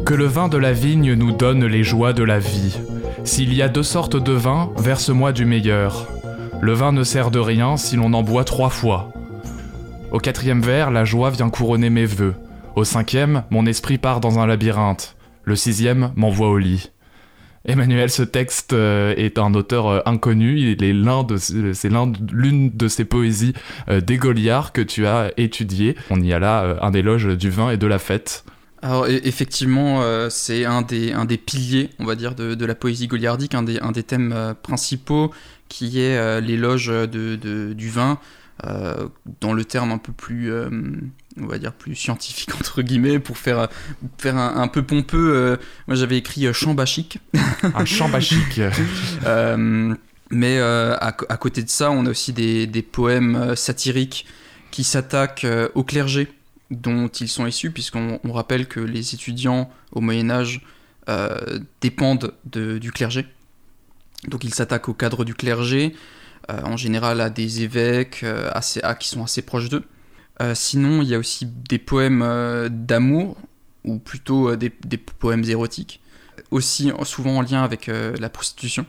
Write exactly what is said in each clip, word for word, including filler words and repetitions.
Que le vin de la vigne nous donne les joies de la vie. S'il y a deux sortes de vin, verse-moi du meilleur. Le vin ne sert de rien si l'on en boit trois fois. Au quatrième vers, la joie vient couronner mes vœux. Au cinquième, mon esprit part dans un labyrinthe. Le sixième m'envoie au lit. Emmanuel, ce texte euh, est un auteur euh, inconnu. Il est l'un de, c'est l'un de, l'une de ces poésies euh, des Goliards que tu as étudiées. On y a là euh, un éloge du vin et de la fête. Alors e- effectivement, euh, c'est un des, un des piliers, on va dire, de, de la poésie goliardique, un des, un des thèmes euh, principaux qui est euh, l'éloge de, de, du vin, euh, dans le terme un peu plus, euh, on va dire, plus scientifique, entre guillemets, pour faire, faire un, un peu pompeux. Euh, moi, j'avais écrit euh, chant bachique. Un chant bachique. euh, mais euh, à, à côté de ça, on a aussi des, des poèmes satiriques qui s'attaquent euh, au clergé dont ils sont issus, puisqu'on on rappelle que les étudiants au Moyen-Âge euh, dépendent de, du clergé. Donc ils s'attaquent au cadre du clergé, euh, en général à des évêques euh, assez, à, qui sont assez proches d'eux. Euh, sinon, il y a aussi des poèmes euh, d'amour, ou plutôt euh, des, des poèmes érotiques, aussi souvent en lien avec euh, la prostitution.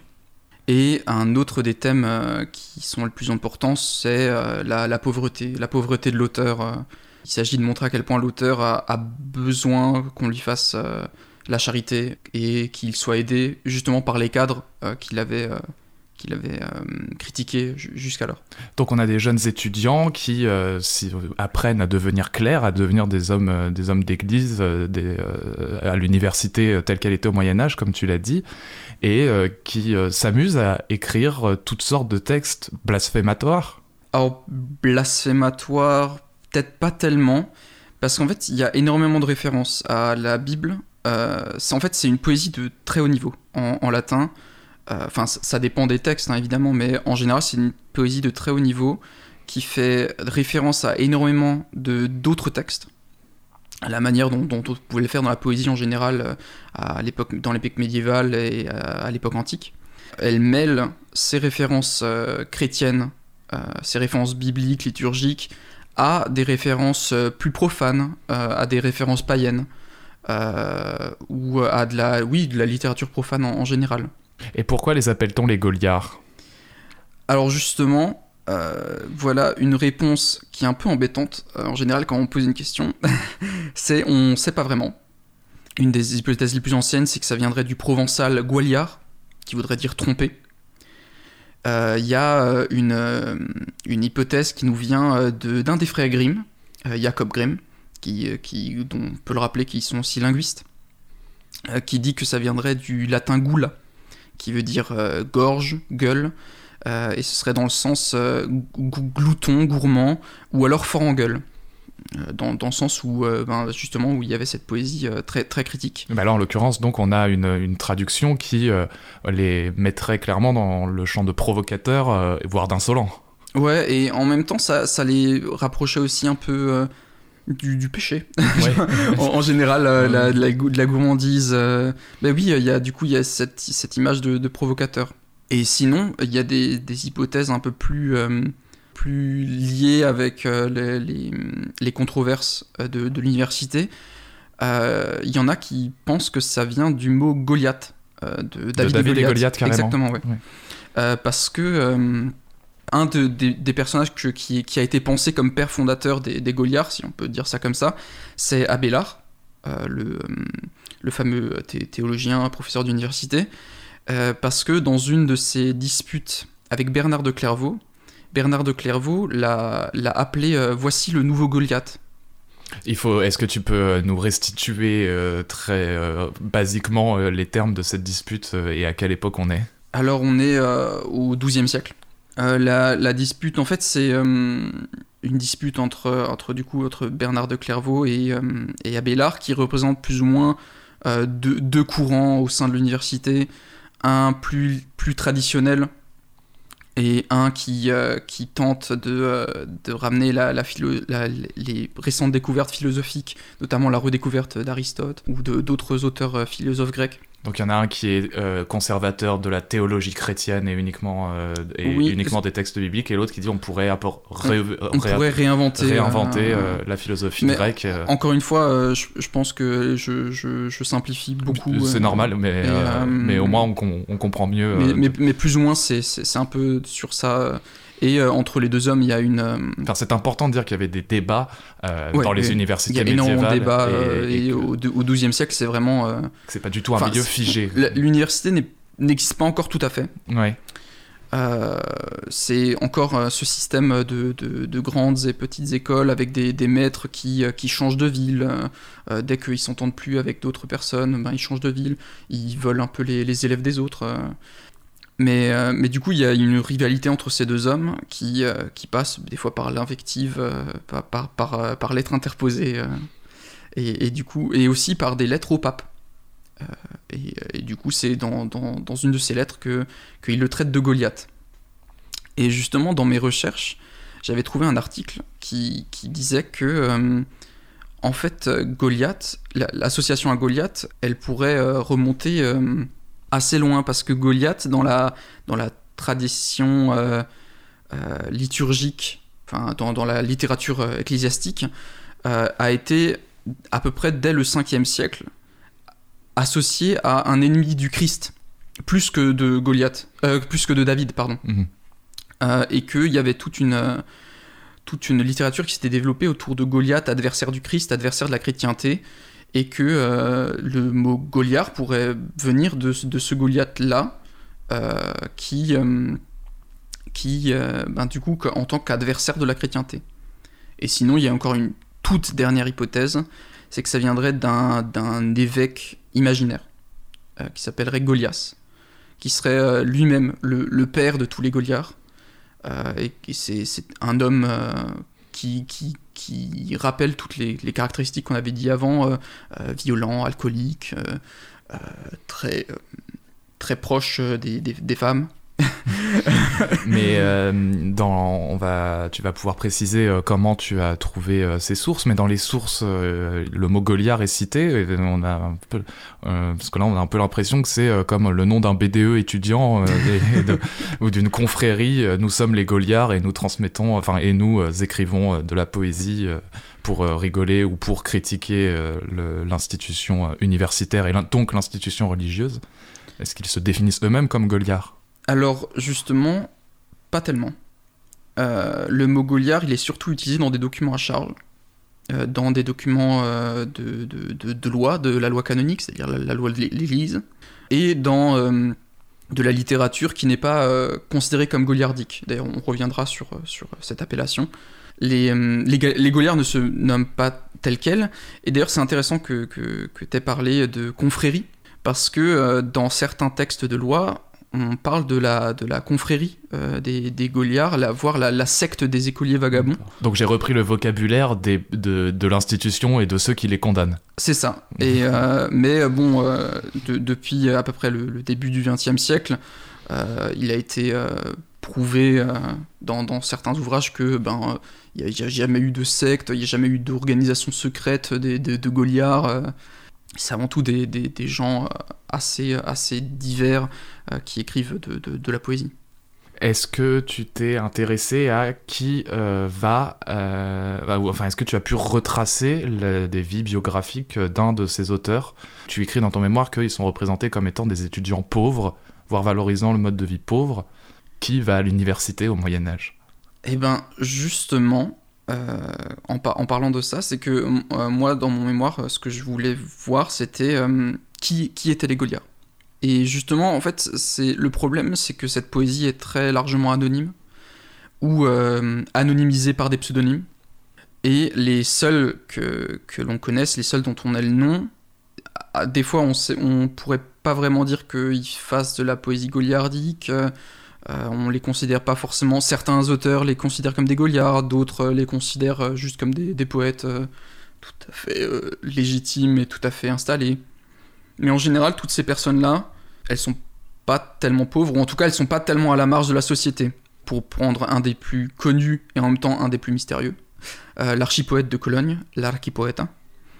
Et un autre des thèmes euh, qui sont les plus importants, c'est euh, la, la pauvreté, la pauvreté de l'auteur. Euh, Il s'agit de montrer à quel point l'auteur a, a besoin qu'on lui fasse euh, la charité et qu'il soit aidé justement par les cadres euh, qu'il avait, euh, qu'il avait euh, critiqués jusqu'alors. Donc on a des jeunes étudiants qui euh, si, apprennent à devenir clercs, à devenir des hommes, euh, des hommes d'église euh, des, euh, à l'université euh, telle qu'elle était au Moyen-Âge, comme tu l'as dit, et euh, qui euh, s'amusent à écrire euh, toutes sortes de textes blasphématoires. Alors, blasphématoires... Peut-être pas tellement, parce qu'en fait, il y a énormément de références à la Bible. Euh, c'est, en fait, c'est une poésie de très haut niveau, en, en latin. Enfin, euh, ça dépend des textes, hein, évidemment, mais en général, c'est une poésie de très haut niveau qui fait référence à énormément de, d'autres textes, à la manière dont, dont on pouvait le faire dans la poésie en général, à l'époque, dans l'époque médiévale et à, à l'époque antique. Elle mêle ses références euh, chrétiennes, euh, ses références bibliques, liturgiques, à des références plus profanes, euh, à des références païennes, euh, ou à de la, oui, de la littérature profane en, en général. Et pourquoi les appelle-t-on les Goliards ? Alors justement, euh, voilà une réponse qui est un peu embêtante. Euh, en général, quand on pose une question, c'est on ne sait pas vraiment. Une des hypothèses les plus anciennes, c'est que ça viendrait du provençal Gwaliar, qui voudrait dire tromper. Il euh, y a euh, une, euh, une hypothèse qui nous vient euh, de, d'un des frères Grimm, euh, Jacob Grimm, qui, euh, qui, dont on peut le rappeler qu'ils sont aussi linguistes, euh, qui dit que ça viendrait du latin gula, qui veut dire euh, gorge, gueule, euh, et ce serait dans le sens euh, glouton, gourmand, ou alors fort en gueule. Dans, dans le sens où, euh, ben, justement, où il y avait cette poésie euh, très, très critique. Bah là, en l'occurrence, donc, on a une, une traduction qui euh, les mettrait clairement dans le champ de provocateur, euh, voire d'insolent. Ouais, et en même temps, ça, ça les rapprochait aussi un peu euh, du, du péché. Ouais. en, en général, euh, la, de, la, de la gourmandise. Euh... Ben oui, il y a, du coup, il y a cette, cette image de, de provocateur. Et sinon, il y a des, des hypothèses un peu plus... Euh, plus liées avec euh, les, les, les controverses de, de l'université. Il euh, y en a qui pensent que ça vient du mot Goliath, euh, de David, de David et Goliath. Goliath, carrément. Exactement, ouais. ouais. Euh, parce que euh, un de, des, des personnages que, qui, qui a été pensé comme père fondateur des, des Goliards, si on peut dire ça comme ça, c'est Abélard, euh, le, le fameux thé- théologien, professeur d'université, euh, parce que dans une de ses disputes avec Bernard de Clairvaux, Bernard de Clairvaux l'a, l'a appelé euh, « Voici le nouveau Goliath ». Il faut, est-ce que tu peux nous restituer euh, très euh, basiquement euh, les termes de cette dispute euh, et à quelle époque on est ? Alors on est euh, au douzième siècle. Euh, la, la dispute, en fait, c'est euh, une dispute entre, entre, du coup, entre Bernard de Clairvaux et, euh, et Abélard, qui représente plus ou moins euh, deux, deux courants au sein de l'université, un plus, plus traditionnel, et un qui, euh, qui tente de, euh, de ramener la, la philo- la, les récentes découvertes philosophiques, notamment la redécouverte d'Aristote ou de, d'autres auteurs euh, philosophes grecs, Donc il y en a un qui est euh, conservateur de la théologie chrétienne et uniquement, euh, et oui, uniquement des textes bibliques, et l'autre qui dit on pourrait, appor- ré- on, on ré- pourrait réinventer, réinventer euh, euh, la philosophie mais grecque. Euh, encore une fois, euh, je, je pense que je, je, je simplifie beaucoup. c'est euh, normal, mais, et, euh, euh, mais au moins on, com- on comprend mieux. Mais, euh, mais, mais plus ou moins, c'est, c'est, c'est un peu sur ça. Et euh, entre les deux hommes, il y a une... Euh... Enfin, c'est important de dire qu'il y avait des débats euh, ouais, dans les ouais. universités médiévales. Il y a énormément de débats, et, euh, et, et que... au, au douzième siècle, c'est vraiment... Euh... C'est pas du tout un milieu figé. L'université n'est, n'existe pas encore tout à fait. Ouais. Euh, c'est encore euh, ce système de, de, de grandes et petites écoles avec des, des maîtres qui, euh, qui changent de ville. Euh, dès qu'ils s'entendent plus avec d'autres personnes, ben, ils changent de ville. Ils volent un peu les, les élèves des autres. Euh. Mais, euh, mais du coup, il y a une rivalité entre ces deux hommes qui, euh, qui passe des fois par l'invective, euh, par, par, par, euh, par lettres interposées, euh, et, et, du coup, et aussi par des lettres au pape. Euh, et, et du coup, c'est dans, dans, dans une de ces lettres que, qu'il le traite de Goliath. Et justement, dans mes recherches, j'avais trouvé un article qui, qui disait que, euh, en fait, Goliath, la, l'association à Goliath, elle pourrait euh, remonter... Euh, assez loin, parce que Goliath, dans la, dans la tradition euh, euh, liturgique, enfin dans, dans la littérature euh, ecclésiastique, euh, a été à peu près dès le cinquième siècle associé à un ennemi du Christ, plus que de Goliath, euh, plus que de David, pardon. Mm-hmm. Euh, et qu'il y avait toute une, euh, toute une littérature qui s'était développée autour de Goliath, adversaire du Christ, adversaire de la chrétienté, et que euh, le mot Goliath pourrait venir de, de ce Goliath-là, euh, qui, euh, qui euh, ben, du coup, en tant qu'adversaire de la chrétienté. Et sinon, il y a encore une toute dernière hypothèse, c'est que ça viendrait d'un, d'un évêque imaginaire, euh, qui s'appellerait Goliath, qui serait euh, lui-même le, le père de tous les Goliaths, euh, et, et c'est, c'est un homme euh, qui... qui qui rappelle toutes les, les caractéristiques qu'on avait dit avant, euh, euh, violent, alcoolique, euh, euh, très, euh, très proche des, des, des femmes. Mais euh, dans, on va, tu vas pouvoir préciser euh, comment tu as trouvé euh, ces sources, mais dans les sources, euh, le mot Goliath est cité, et on a un peu, euh, parce que là on a un peu l'impression que c'est euh, comme le nom d'un B D E étudiant euh, et, et de, ou d'une confrérie, euh, nous sommes les Goliards et nous transmettons, enfin et nous euh, écrivons euh, de la poésie euh, pour euh, rigoler ou pour critiquer euh, le, l'institution universitaire et donc l'institution religieuse. Est-ce qu'ils se définissent eux-mêmes comme Goliards ? Alors, justement, pas tellement. Euh, le mot Goliath, il est surtout utilisé dans des documents à charge, euh, dans des documents euh, de, de, de, de loi, de la loi canonique, c'est-à-dire la, la loi de l'Église, et dans euh, de la littérature qui n'est pas euh, considérée comme goliardique. D'ailleurs, on reviendra sur, sur cette appellation. Les, euh, les, les Goliards ne se nomment pas tels quels, et d'ailleurs, c'est intéressant que, que, que tu aies parlé de confrérie, parce que euh, dans certains textes de loi, on parle de la, de la confrérie euh, des, des Goliards, la, voire la, la secte des écoliers vagabonds. Donc j'ai repris le vocabulaire des, de, de l'institution et de ceux qui les condamnent. C'est ça. Et, euh, mais bon, euh, de, depuis à peu près le, le début du vingtième siècle, euh, il a été euh, prouvé euh, dans, dans certains ouvrages que ben, il n'y a, a jamais eu de secte, il n'y a jamais eu d'organisation secrète des, des, de Goliards. Euh, c'est avant tout des, des, des gens assez, assez divers euh, qui écrivent de, de, de la poésie. Est-ce que tu t'es intéressé à qui euh, va... Euh, bah, ou, enfin, est-ce que tu as pu retracer le, des vies biographiques d'un de ces auteurs ? Tu écris dans ton mémoire qu'ils sont représentés comme étant des étudiants pauvres, voire valorisant le mode de vie pauvre. Qui va à l'université au Moyen-Âge ? Eh bien, justement... Euh, en, par- en parlant de ça, c'est que euh, moi, dans mon mémoire, ce que je voulais voir, c'était euh, qui, qui étaient les Goliards. Et justement, en fait, c'est, le problème, c'est que cette poésie est très largement anonyme, ou euh, anonymisée par des pseudonymes, et les seuls que, que l'on connaisse, les seuls dont on a le nom, des fois, on sait, on pourrait pas vraiment dire qu'ils fassent de la poésie goliardique. Euh, on les considère pas forcément, certains auteurs les considèrent comme des Goliards, d'autres les considèrent juste comme des, des poètes euh, tout à fait euh, légitimes et tout à fait installés. Mais en général, toutes ces personnes-là, elles sont pas tellement pauvres, ou en tout cas, elles sont pas tellement à la marge de la société. Pour prendre un des plus connus et en même temps un des plus mystérieux, euh, l'archipoète de Cologne, l'Archipoeta,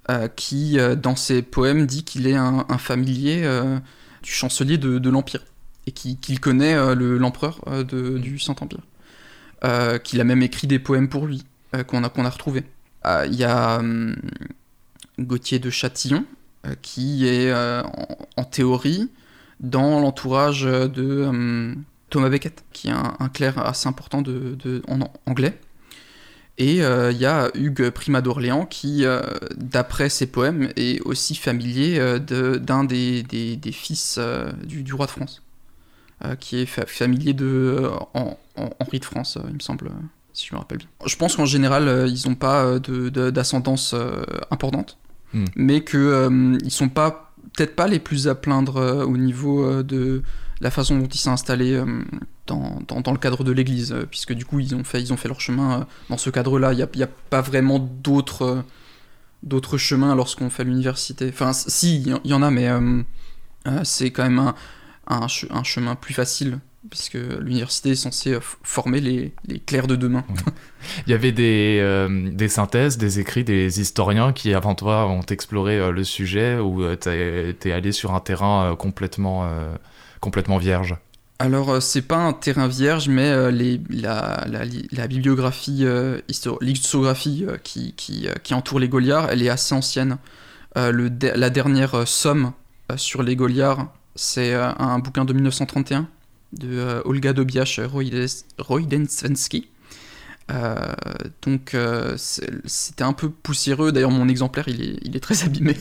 euh, qui, euh, dans ses poèmes, dit qu'il est un, un familier euh, du chancelier de, de l'Empire, et qui, qu'il connaît euh, le, l'empereur euh, de, du Saint-Empire. Euh, qu'il a même écrit des poèmes pour lui, euh, qu'on a, qu'on a retrouvés. Il euh, y a euh, Gauthier de Châtillon, euh, qui est, euh, en, en théorie, dans l'entourage de euh, Thomas Becket, qui est un, un clerc assez important de, de, en anglais. Et il euh, y a Hugues Primat d'Orléans qui, euh, d'après ses poèmes, est aussi familier euh, de, d'un des, des, des fils euh, du, du roi de France, euh, qui est fa- familier de euh, en, en, Henri de France, euh, il me semble, euh, si je me rappelle bien. Je pense qu'en général, euh, ils n'ont pas euh, de, de, d'ascendance euh, importante, mm. mais qu'ils euh, ne sont pas, peut-être pas les plus à plaindre euh, au niveau euh, de la façon dont ils sont installés euh, dans, dans, dans le cadre de l'église, euh, puisque du coup ils ont fait, ils ont fait leur chemin euh, dans ce cadre-là. Il n'y a, a pas vraiment d'autres, euh, d'autres chemins lorsqu'on fait l'université. Enfin, si, il y, y en a, mais euh, euh, c'est quand même un, un, ch- un chemin plus facile, puisque l'université est censée former les, les clercs de demain. Ouais. Il y avait des, euh, des synthèses, des écrits, des historiens qui, avant toi, ont exploré euh, le sujet, ou euh, t'es, t'es allé sur un terrain euh, complètement... Euh... complètement vierge. Alors, euh, c'est pas un terrain vierge, mais euh, les, la, la, la bibliographie, euh, histori- l'historiographie euh, qui, qui, euh, qui entoure les Gauliards, elle est assez ancienne. Euh, le de- la dernière euh, somme euh, sur les Gauliards, c'est euh, un bouquin de dix-neuf cent trente et un de euh, Olga Dobiasz Rojdestvenski. Euh, donc euh, c'était un peu poussiéreux, d'ailleurs mon exemplaire il est, il est très abîmé.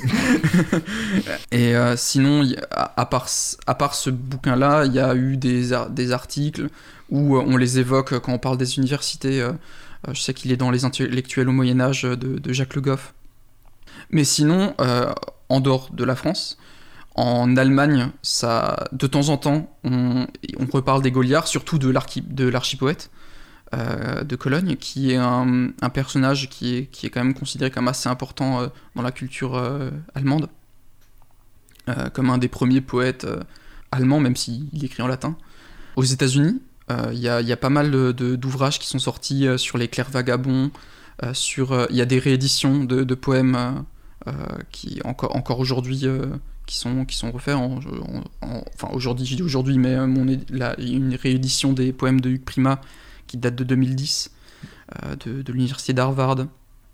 Et euh, sinon y, à, à, part, à part ce bouquin là, il y a eu des, des articles où euh, on les évoque quand on parle des universités. euh, je sais qu'il est dans Les Intellectuels au Moyen-Âge de, de Jacques Le Goff. Mais sinon euh, en dehors de la France, en Allemagne, ça, de temps en temps on, on reparle des Gauliards, surtout de, l'archi, de l'archipoète Euh, de Cologne, qui est un, un personnage qui est, qui est quand même considéré comme assez important euh, dans la culture euh, allemande, euh, comme un des premiers poètes euh, allemands, même s'il écrit en latin. Aux États-Unis, il euh, y, y a pas mal de, de, d'ouvrages qui sont sortis euh, sur les clercs vagabonds, il euh, euh, y a des rééditions de, de poèmes euh, qui, encore, encore aujourd'hui, euh, qui, sont, qui sont refaits. En, en, en, enfin, aujourd'hui, je dis aujourd'hui, mais euh, mon, la, une réédition des poèmes de Hugues Primat qui date de deux mille dix, euh, de, de l'université d'Harvard.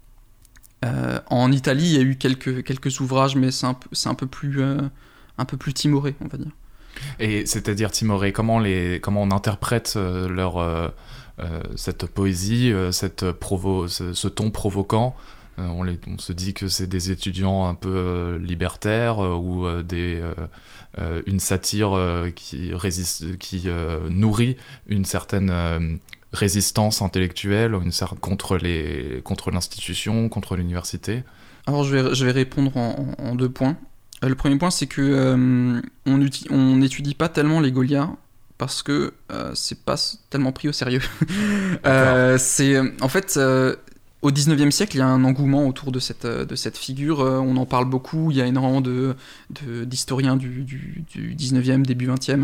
Euh, en Italie, il y a eu quelques, quelques ouvrages, mais c'est un, c'est un peu plus, euh, un peu plus timoré, on va dire. Et c'est-à-dire timoré, comment, les, comment on interprète euh, leur, euh, euh, cette poésie, euh, cette provo- ce, ce ton provoquant? euh, on, les, on se dit que c'est des étudiants un peu euh, libertaires, euh, ou euh, des... Euh, euh, une satire euh, qui, résiste, qui euh, nourrit une certaine euh, résistance intellectuelle une cer- contre, les, contre l'institution, contre l'université. Alors je vais, je vais répondre en, en deux points. Euh, le premier point, c'est que euh, on n'étudie pas tellement les Gauliards parce que euh, c'est pas tellement pris au sérieux. euh, c'est, en fait, euh, au dix-neuvième siècle, il y a un engouement autour de cette, de cette figure. Euh, on en parle beaucoup. Il y a énormément de, de, d'historiens du, du, du dix-neuvième, début vingtième,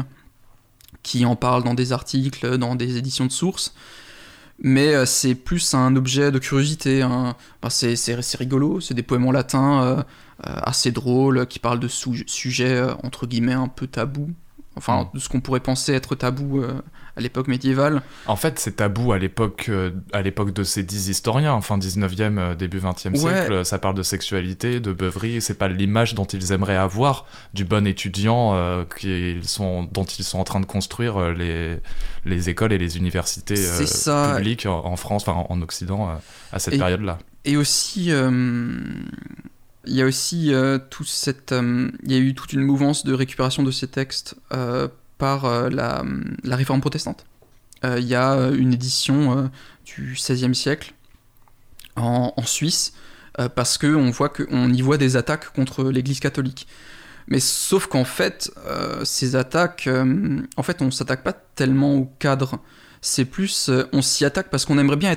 qui en parlent dans des articles, dans des éditions de sources. Mais euh, c'est plus un objet de curiosité. Hein. Enfin, c'est, c'est, c'est rigolo. C'est des poèmes en latin euh, euh, assez drôles, qui parlent de sou- sujets, euh, entre guillemets, un peu tabous. Enfin, de ce qu'on pourrait penser être tabou euh, à l'époque médiévale. En fait, c'est tabou à l'époque, euh, à l'époque de ces dix historiens, fin dix-neuvième, euh, début vingtième ouais. siècle. Ça parle de sexualité, de beuverie. C'est pas l'image dont ils aimeraient avoir du bon étudiant euh, qu'ils sont, dont ils sont en train de construire euh, les, les écoles et les universités euh, publiques en, en France, enfin en, en Occident, euh, à cette et, période-là. Et aussi... Euh... Il y a aussi euh, tout cette, euh, il y a eu toute une mouvance de récupération de ces textes euh, par euh, la, la réforme protestante. Euh, il y a une édition euh, du seizième siècle en, en Suisse euh, parce qu'on voit qu'on y voit des attaques contre l'Église catholique. Mais sauf qu'en fait, euh, ces attaques, euh, en fait, on s'attaque pas tellement au cadre. C'est plus, euh, on s'y attaque parce qu'on aimerait bien être